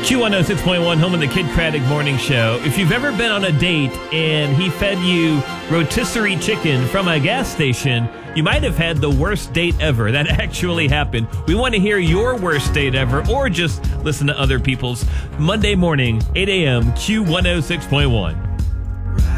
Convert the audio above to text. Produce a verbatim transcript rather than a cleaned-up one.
Q one oh six point one, home of the Kid Craddock Morning Show. If you've ever been on a date and he fed you rotisserie chicken from a gas station, you might have had the worst date ever. That actually happened. We want to hear your worst date ever, or just listen to other people's. Monday morning, eight a.m., Q one oh six point one.